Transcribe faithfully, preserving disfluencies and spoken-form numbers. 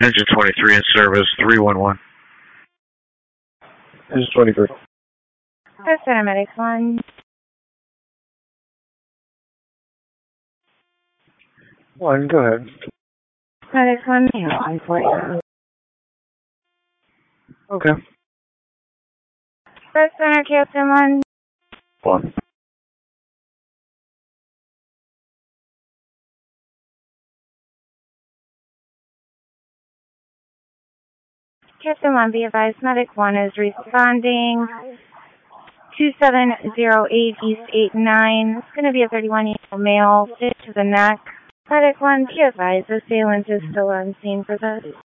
Engine twenty-three in service, three one one. Engine twenty-three. That's Paramedics one. One, go ahead. Medics one, yeah, I'm for you. Okay. First center, Captain one. One. Captain one, be advised, Medic one is responding. two seven zero eight East eight nine. It's going to be a thirty-one-year-old male, fit to the neck. Medic one, be advised, assailant is still on scene for this.